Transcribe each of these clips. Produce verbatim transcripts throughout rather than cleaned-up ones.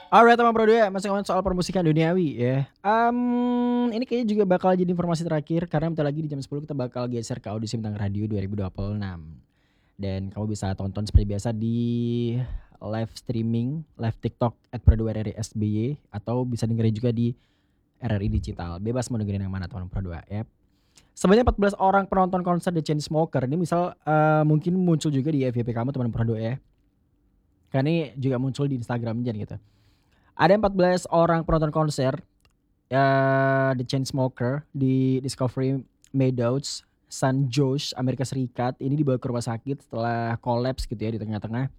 Alright teman Pro dua, masih ngomongin soal permusikan duniawi ya. Mmm, ini kayaknya juga bakal jadi informasi terakhir karena bentar lagi di jam sepuluh kita bakal geser ke audisi bintang radio dua ribu dua puluh enam. Dan kamu bisa tonton seperti biasa di live streaming, live TikTok at Pro dua R R I S B Y atau bisa dengerin juga di R R I Digital. Bebas mau dengerin yang mana teman Pro dua ya. Sebanyak empat belas orang penonton konser The Chainsmokers ini misal, eee, mungkin muncul juga di F Y P kamu teman Pro dua ya. Karena ini juga muncul di Instagram-nya gitu. Ada empat belas orang penonton konser, eee, The Chainsmokers di Discovery Meadows, San Jose, Amerika Serikat. Ini dibawa ke rumah sakit setelah kolaps gitu ya di tengah-tengah,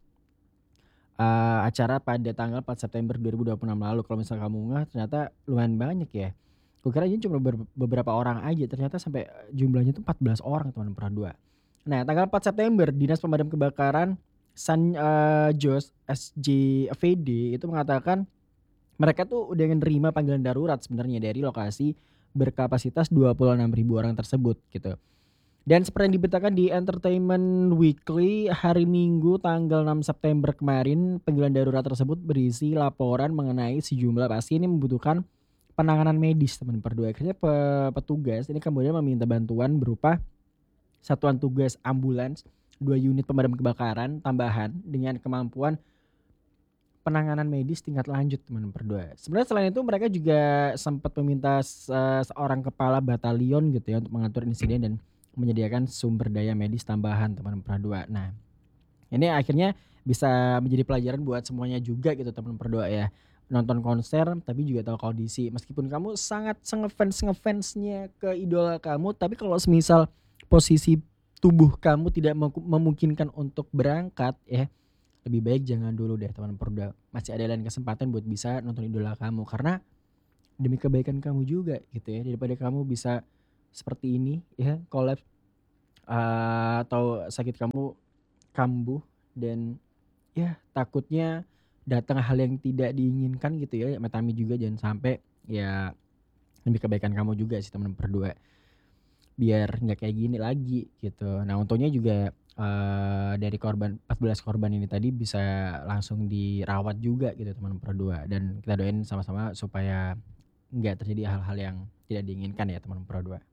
eee, acara pada tanggal empat September dua ribu dua puluh enam lalu. Kalau misalnya kamu ngeh ternyata lumayan banyak ya. Kukira ini cuma ber beberapa orang aja, ternyata sampai jumlahnya tuh empat belas orang teman Pro dua. Nah, tanggal empat September Dinas Pemadam Kebakaran San, eee, Jose S J V D itu mengatakan mereka tuh udah nerima panggilan darurat sebenarnya dari lokasi berkapasitas dua puluh enam ribu orang tersebut gitu. Dan seperti yang diberitakan di Entertainment Weekly hari Minggu tanggal enam September kemarin, panggilan darurat tersebut berisi laporan mengenai sejumlah pasien yang membutuhkan penanganan medis teman Pro dua. Akhirnya pe petugas ini kemudian meminta bantuan berupa satuan tugas ambulans, dua unit pemadam kebakaran tambahan dengan kemampuan penanganan medis tingkat lanjut teman Pro dua. Sebenarnya selain itu mereka juga sempat meminta se seorang kepala batalion gitu ya untuk mengatur insiden dan menyediakan sumber daya medis tambahan teman Pro dua. Nah, ini akhirnya bisa menjadi pelajaran buat semuanya juga gitu teman Pro dua ya. Nonton konser tapi juga tahu kondisi. Meskipun kamu sangat sengefans-ngefansnya ke idola kamu, tapi kalau semisal posisi tubuh kamu tidak meku memungkinkan untuk berangkat ya, lebih baik jangan dulu deh teman Pro dua. Masih ada lain kesempatan buat bisa nonton idola kamu karena demi kebaikan kamu juga gitu ya, daripada kamu bisa seperti ini ya, kolaps, eee, atau sakit kamu kambuh dan ya takutnya datang hal yang tidak diinginkan gitu ya, amit-amit juga jangan sampai, ya demi kebaikan kamu juga sih teman Pro dua. Biar nggak kayak gini lagi gitu. Nah untungnya juga, eee, dari korban empat belas korban ini tadi bisa langsung dirawat juga gitu teman Pro dua dan kita doain sama-sama supaya nggak terjadi hal-hal yang tidak diinginkan ya teman Pro dua.